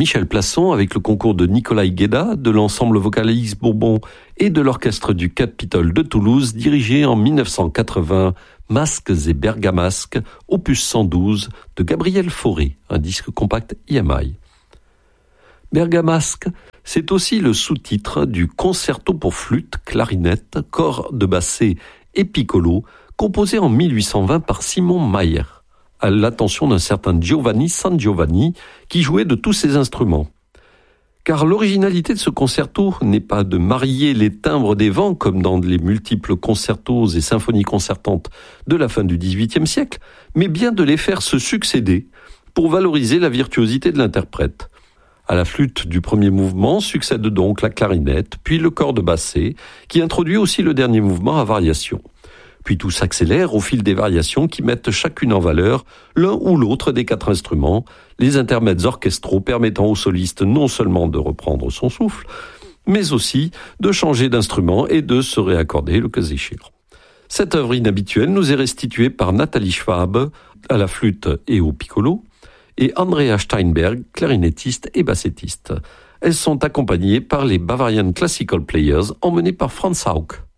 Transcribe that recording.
Michel Plasson avec le concours de Nicolas Guéda, de l'ensemble vocal X Bourbon et de l'orchestre du Capitole de Toulouse, dirigé en 1980 Masques et Bergamasques, opus 112 de Gabriel Fauré, un disque compact EMI. Bergamasque, c'est aussi le sous-titre du concerto pour flûte, clarinette, cordes bassées et piccolo, composé en 1820 par Simon Mayer, à l'attention d'un certain Giovanni San Giovanni, qui jouait de tous ces instruments. Car l'originalité de ce concerto n'est pas de marier les timbres des vents comme dans les multiples concertos et symphonies concertantes de la fin du XVIIIe siècle, mais bien de les faire se succéder pour valoriser la virtuosité de l'interprète. À la flûte du premier mouvement succède donc la clarinette, puis le corde bassé, qui introduit aussi le dernier mouvement à variation. Puis tout s'accélère au fil des variations qui mettent chacune en valeur l'un ou l'autre des 4 instruments, les intermèdes orchestraux permettant au soliste non seulement de reprendre son souffle, mais aussi de changer d'instrument et de se réaccorder le cas échéant. Cette œuvre inhabituelle nous est restituée par Nathalie Schwab à la flûte et au piccolo, et Andrea Steinberg, clarinettiste et bassettiste. Elles sont accompagnées par les Bavarian Classical Players emmenés par Franz Hauck.